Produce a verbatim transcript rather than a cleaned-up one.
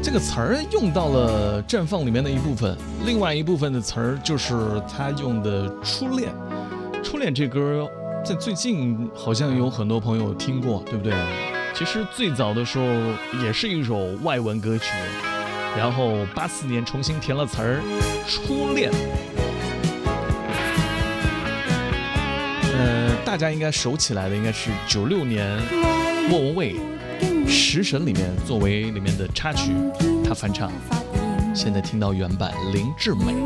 这个词儿用到了《绽放》里面的一部分，另外一部分的词儿就是他用的《初恋》。《初恋》这歌在最近好像有很多朋友听过，对不对？其实最早的时候也是一首外文歌曲，然后八四年重新填了词儿，《初恋》。呃，大家应该熟起来的应该是九六年莫文蔚《食神》里面作为里面的插曲，他翻唱。现在听到原版林志美。